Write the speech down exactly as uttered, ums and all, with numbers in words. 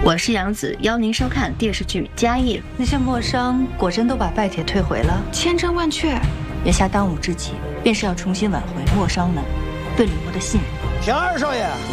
我是杨紫，邀您收看电视剧《家业》。 那些墨商果真都把拜帖退回了， 千真万确。 眼下当务之急，便是要重新挽回墨商们对李默的信任。 田二少爷，